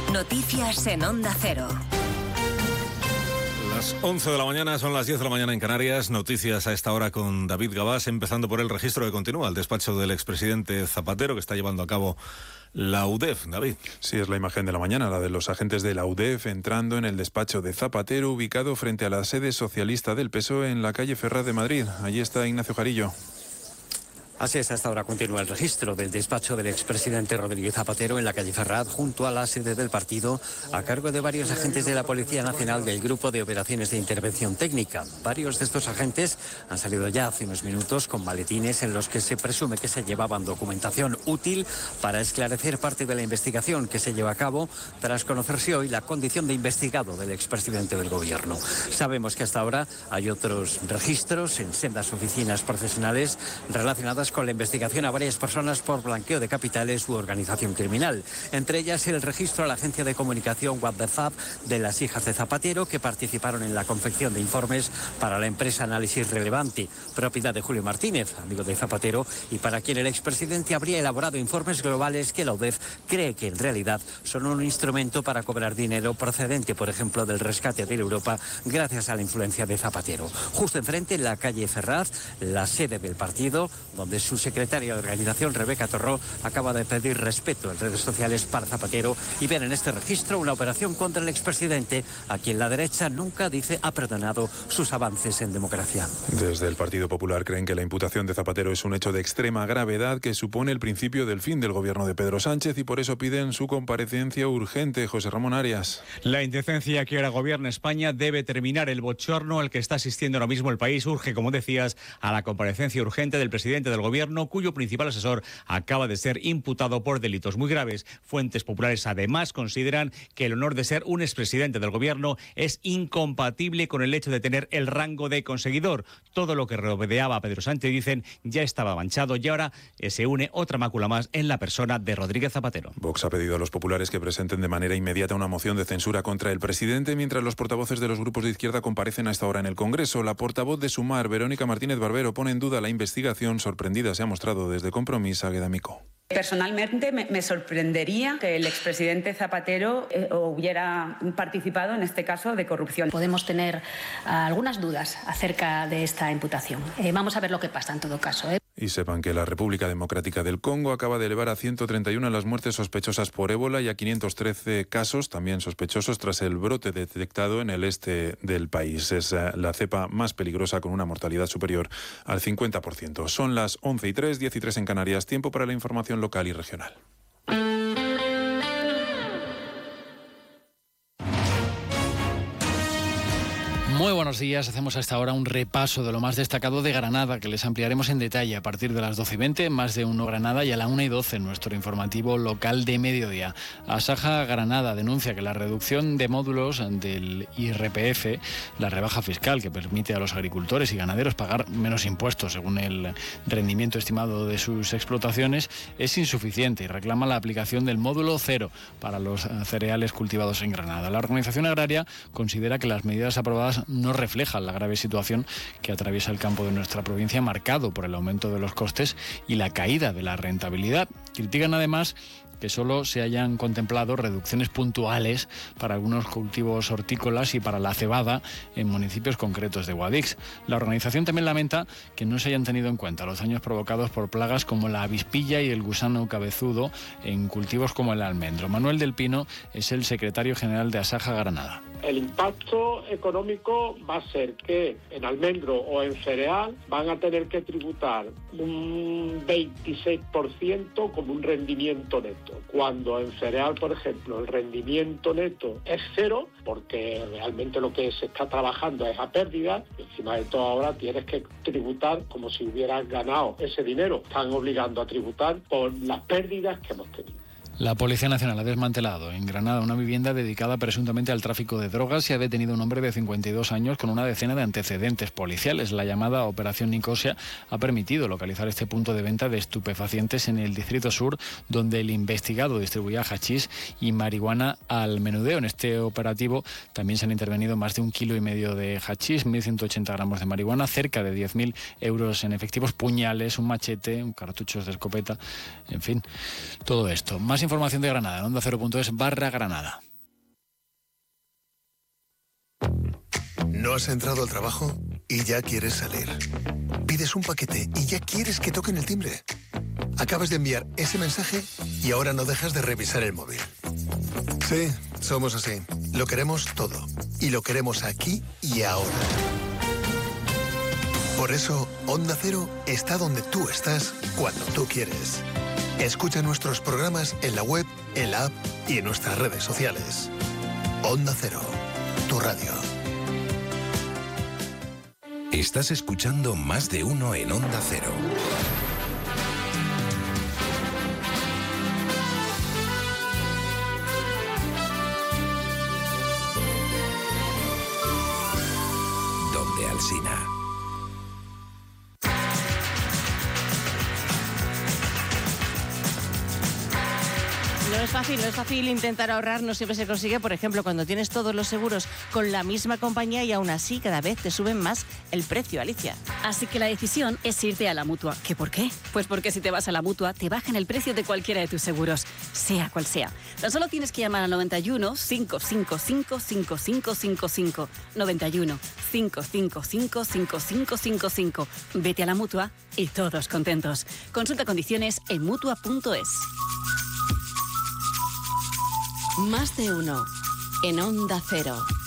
Noticias en Onda Cero. Las 11 de la mañana, son las 10 de la mañana en Canarias. Noticias a esta hora con David Gabás, empezando por el registro que continúa, el despacho del expresidente Zapatero, que está llevando a cabo la UDEF. David. Sí, es la imagen de la mañana, la de los agentes de la UDEF entrando en el despacho de Zapatero, ubicado frente a la sede socialista del PSOE en la calle Ferraz de Madrid. Allí está Ignacio Jarillo. Así es, hasta ahora continúa el registro del despacho del expresidente Rodríguez Zapatero en la calle Ferraz, junto a la sede del partido, a cargo de varios agentes de la Policía Nacional del Grupo de Operaciones de Intervención Técnica. Varios de estos agentes han salido ya hace unos minutos con maletines en los que se presume que se llevaban documentación útil para esclarecer parte de la investigación que se lleva a cabo tras conocerse hoy la condición de investigado del expresidente del Gobierno. Sabemos que hasta ahora hay otros registros en sendas oficinas profesionales relacionadas con la investigación a varias personas por blanqueo de capitales u organización criminal. Entre ellas el registro a la agencia de comunicación WhatsApp de las hijas de Zapatero, que participaron en la confección de informes para la empresa Análisis Relevante, propiedad de Julio Martínez, amigo de Zapatero, y para quien el expresidente habría elaborado informes globales que la UDEF cree que en realidad son un instrumento para cobrar dinero procedente, por ejemplo, del rescate de Europa, gracias a la influencia de Zapatero. Justo enfrente, en la calle Ferraz, la sede del partido, donde su secretaria de organización, Rebeca Torró, acaba de pedir respeto en redes sociales para Zapatero y ver en este registro una operación contra el expresidente, a quien la derecha nunca dice ha perdonado sus avances en democracia. Desde el Partido Popular creen que la imputación de Zapatero es un hecho de extrema gravedad que supone el principio del fin del gobierno de Pedro Sánchez y por eso piden su comparecencia urgente. José Ramón Arias. La indecencia que ahora gobierna España debe terminar. El bochorno al que está asistiendo ahora mismo el país urge, como decías, a la comparecencia urgente del presidente del Gobierno, cuyo principal asesor acaba de ser imputado por delitos muy graves. Fuentes populares además consideran que el honor de ser un expresidente del Gobierno es incompatible con el hecho de tener el rango de conseguidor. Todo lo que rodeaba a Pedro Sánchez, dicen, ya estaba manchado y ahora se une otra mácula más en la persona de Rodríguez Zapatero. Vox ha pedido a los populares que presenten de manera inmediata una moción de censura contra el presidente, mientras los portavoces de los grupos de izquierda comparecen a esta hora en el Congreso. La portavoz de Sumar, Verónica Martínez Barbero, pone en duda la investigación. Sorprendida se ha mostrado desde Compromís a Guedamico. Personalmente me sorprendería que el expresidente Zapatero hubiera participado en este caso de corrupción. Podemos tener algunas dudas acerca de esta imputación. Vamos a ver lo que pasa en todo caso. Y sepan que la República Democrática del Congo acaba de elevar a 131 las muertes sospechosas por ébola y a 513 casos también sospechosos tras el brote detectado en el este del país. Es la cepa más peligrosa, con una mortalidad superior al 50%. Son las 11:03, 10:03 en Canarias. Tiempo para la información local y regional. Muy buenos días. Hacemos a esta hora un repaso de lo más destacado de Granada, que les ampliaremos en detalle a partir de las 12:20, más de uno Granada, y a la 1:12 nuestro informativo local de mediodía. Asaja Granada denuncia que la reducción de módulos del IRPF, la rebaja fiscal que permite a los agricultores y ganaderos pagar menos impuestos según el rendimiento estimado de sus explotaciones, es insuficiente y reclama la aplicación del módulo cero para los cereales cultivados en Granada. La organización agraria considera que las medidas aprobadas no reflejan la grave situación que atraviesa el campo de nuestra provincia, marcado por el aumento de los costes y la caída de la rentabilidad. Critican además que solo se hayan contemplado reducciones puntuales para algunos cultivos hortícolas y para la cebada en municipios concretos de Guadix. La organización también lamenta que no se hayan tenido en cuenta los daños provocados por plagas como la avispilla y el gusano cabezudo en cultivos como el almendro. Manuel del Pino es el secretario general de Asaja Granada. El impacto económico va a ser que en almendro o en cereal van a tener que tributar un 26% como un rendimiento neto, cuando en cereal, por ejemplo, el rendimiento neto es cero, porque realmente lo que se está trabajando es a pérdida. Encima de todo, ahora tienes que tributar como si hubieras ganado ese dinero. Están obligando a tributar por las pérdidas que hemos tenido. La Policía Nacional ha desmantelado en Granada una vivienda dedicada presuntamente al tráfico de drogas y ha detenido a un hombre de 52 años con una decena de antecedentes policiales. La llamada Operación Nicosia ha permitido localizar este punto de venta de estupefacientes en el Distrito Sur, donde el investigado distribuía hachís y marihuana al menudeo. En este operativo también se han intervenido más de 1,5 kilos de hachís, 1.180 gramos de marihuana, cerca de 10.000 euros en efectivos, puñales, un machete, cartuchos de escopeta, en fin, todo esto. Más información de Granada en ondacero.es/Granada. ¿No has entrado al trabajo y ya quieres salir? ¿Pides un paquete y ya quieres que toquen el timbre? Acabas de enviar ese mensaje y ahora no dejas de revisar el móvil. Sí, somos así. Lo queremos todo. Y lo queremos aquí y ahora. Por eso, Onda Cero está donde tú estás cuando tú quieres. Escucha nuestros programas en la web, en la app y en nuestras redes sociales. Onda Cero, tu radio. Estás escuchando Más de Uno en Onda Cero. Donde Alsina. No es fácil intentar ahorrar, no siempre se consigue. Por ejemplo, cuando tienes todos los seguros con la misma compañía y aún así cada vez te suben más el precio, Alicia. Así que la decisión es irte a la Mutua. ¿Qué por qué? Pues porque si te vas a la Mutua, te bajan el precio de cualquiera de tus seguros, sea cual sea. Tan solo tienes que llamar al 91 555 5555. 91 555 5555. Vete a la Mutua y todos contentos. Consulta condiciones en Mutua.es. Más de Uno en Onda Cero.